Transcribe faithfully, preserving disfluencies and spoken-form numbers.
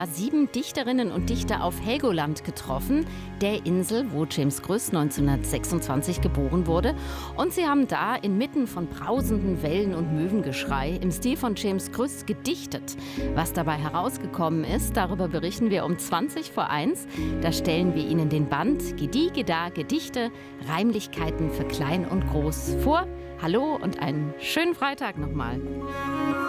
Sieben Dichterinnen und Dichter auf Helgoland getroffen, der Insel, wo James Kröss neunzehnhundertsechsundzwanzig geboren wurde. Und sie haben da inmitten von brausenden Wellen und Möwengeschrei im Stil von James Kröss gedichtet. Was dabei herausgekommen ist, darüber berichten wir um zwanzig vor eins. Da stellen wir Ihnen den Band Gedi, Geda, Gedichte, Reimlichkeiten für Klein und Groß vor. Hallo und einen schönen Freitag nochmal.